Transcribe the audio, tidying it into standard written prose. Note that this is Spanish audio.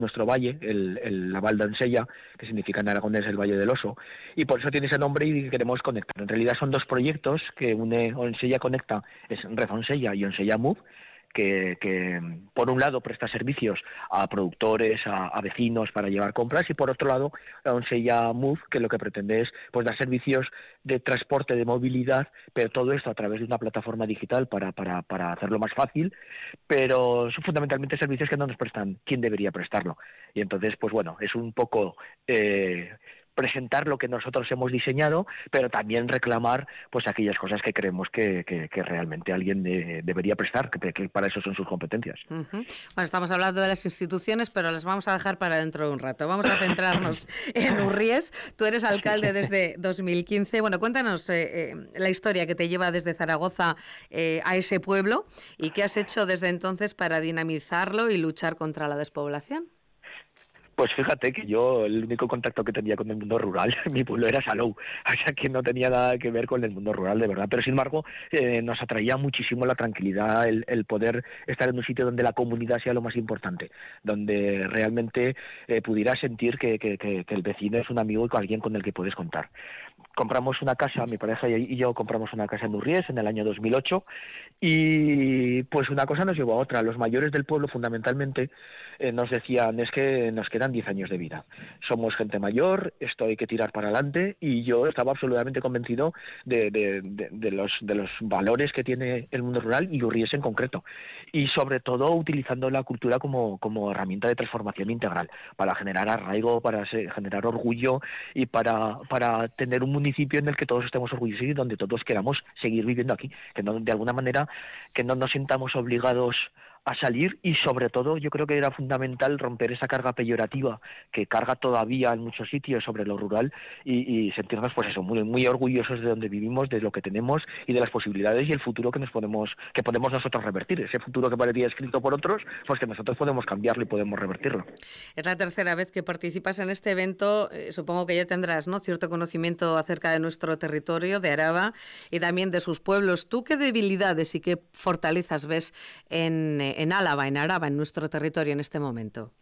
nuestro valle, la Val d'Ensella, que significa en aragonés el Valle del Oso, y por eso tiene ese nombre y queremos conectar. En realidad son dos proyectos que une Onsella Conecta, es Red Onsella y Onsella Move, que por un lado presta servicios a productores, a vecinos para llevar compras, y por otro lado Onsella Move, que lo que pretende es pues dar servicios de transporte, de movilidad, pero todo esto a través de una plataforma digital para hacerlo más fácil, pero son fundamentalmente servicios que no nos prestan quien debería prestarlo. Y entonces, pues bueno, es un poco presentar lo que nosotros hemos diseñado, pero también reclamar pues aquellas cosas que creemos que realmente alguien debería prestar, que para eso son sus competencias. Bueno, estamos hablando de las instituciones, pero las vamos a dejar para dentro de un rato. Vamos a centrarnos en Urries. Tú eres alcalde desde 2015. Bueno, cuéntanos la historia que te lleva desde Zaragoza a ese pueblo y qué has hecho desde entonces para dinamizarlo y luchar contra la despoblación. Pues fíjate que yo el único contacto que tenía con el mundo rural, mi pueblo era Salou, o sea que no tenía nada que ver con el mundo rural de verdad, pero sin embargo nos atraía muchísimo la tranquilidad, el poder estar en un sitio donde la comunidad sea lo más importante, donde realmente pudiera sentir que el vecino es un amigo y alguien con el que puedes contar. Compramos una casa, mi pareja y yo compramos una casa en Urries en el año 2008 y pues una cosa nos llevó a otra. Los mayores del pueblo fundamentalmente nos decían, es que nos quedan 10 años de vida. Somos gente mayor, esto hay que tirar para adelante, y yo estaba absolutamente convencido de los valores que tiene el mundo rural y Urries en concreto. Y sobre todo utilizando la cultura como herramienta de transformación integral, para generar arraigo, para generar orgullo y para tener un municipio en el que todos estemos orgullosos y donde todos queramos seguir viviendo aquí, que no, de alguna manera que no nos sintamos obligados a salir, y sobre todo yo creo que era fundamental romper esa carga peyorativa que carga todavía en muchos sitios sobre lo rural y sentirnos pues eso, muy, muy orgullosos de donde vivimos, de lo que tenemos y de las posibilidades y el futuro que podemos nosotros revertir, ese futuro que parecía escrito por otros, pues que nosotros podemos cambiarlo y podemos revertirlo. Es la tercera vez que participas en este evento, supongo que ya tendrás, ¿no?, cierto conocimiento acerca de nuestro territorio, de Araba y también de sus pueblos. ¿Tú qué debilidades y qué fortalezas ves en Álava, en Araba, en nuestro territorio en este momento?